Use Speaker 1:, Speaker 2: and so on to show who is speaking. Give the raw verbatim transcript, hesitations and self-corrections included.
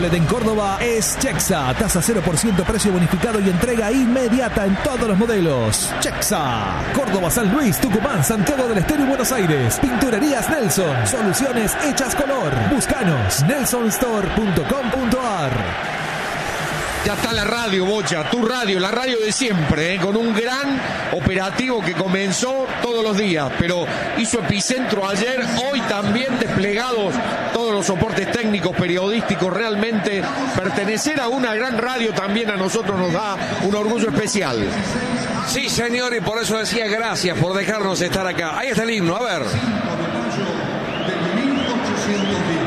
Speaker 1: sede en Córdoba es Chexa. Tasa cero por ciento, precio bonificado y entrega inmediata en todos los modelos. Chexa. Córdoba, San Luis, Tucumán, Santiago del Estero y Buenos Aires. Pinturerías Nelson. Soluciones hechas color. Búscanos. nelson store punto com punto a r.
Speaker 2: Ya está la radio, Bocha, tu radio, la radio de siempre, ¿eh? Con un gran operativo que comenzó todos los días, pero hizo epicentro ayer, hoy también desplegados todos los soportes técnicos, periodísticos. Realmente pertenecer a una gran radio también a nosotros nos da un orgullo especial.
Speaker 3: Sí, señor, y por eso decía gracias por dejarnos estar acá. Ahí está el himno, a ver.
Speaker 4: Del mil ochocientos diez.